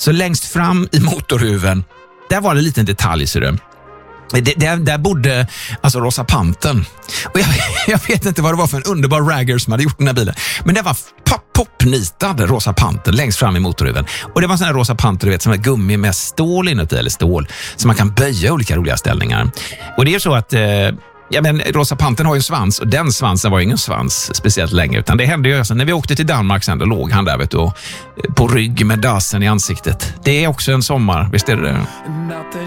Så längst fram i motorhuven, där var det en liten detalj, ser du. Där bodde alltså Rosa Pantern. Och jag vet inte vad det var för en underbar ragger som hade gjort den här bilen. Men det var popnitad Rosa Pantern längst fram i motorhuven. Och det var en sån här Rosa Panther, du vet, som är gummi med stål inuti, eller stål, så man kan böja olika roliga ställningar. Och det är så att Rosa Pantern har ju en svans, och den svansen var ingen svans speciellt länge, utan det hände ju alltså, när vi åkte till Danmark sen, då låg han där, vet du, på rygg med dasen i ansiktet. Det är också en sommar, visst är det?